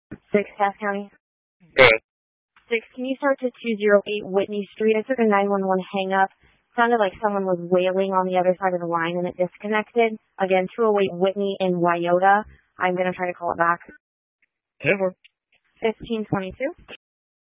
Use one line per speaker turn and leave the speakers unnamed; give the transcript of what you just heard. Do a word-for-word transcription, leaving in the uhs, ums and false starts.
Six, Cass County.
Hey.
Six, can you start to two oh eight Whitney Street? I took a nine one one hang-up. Sounded like someone was wailing on the other side of the line and it disconnected. Again, two oh eight Whitney in Wyoda. I'm going to try to call it back.
Over.
fifteen twenty-two.